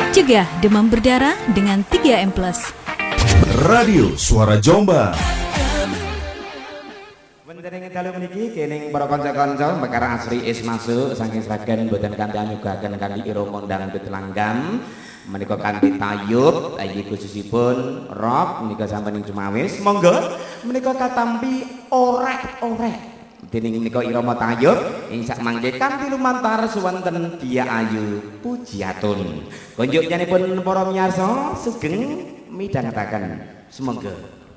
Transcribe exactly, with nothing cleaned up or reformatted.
Cegah demam berdarah dengan tiga M plus. Radio Suara Jombang. Menjenengi dalu meniki kening para kanca-kanca perkara asri is masuk saking sragen boten kanthi anyugaken kanthi irama dangdut langgam menika kanthi tayub iki khususipun rock menika sampun ing Cumawis monggo menika katampi orek-orek dening menika irama tayub ing sak mangke kanthi lumantar suwenten Dia Ayu Pujiatun konjuk nyanipun para miyarsa sugeng midhangetaken semonggo.